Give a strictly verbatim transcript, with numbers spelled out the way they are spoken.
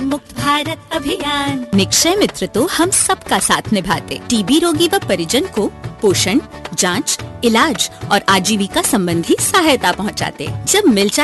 मुक्त भारत अभियान। निक्षय मित्र तो हम सबका साथ निभाते, टीबी रोगी व परिजन को पोषण, जांच, इलाज और आजीविका संबंधी सहायता पहुंचाते। जब मिल जाए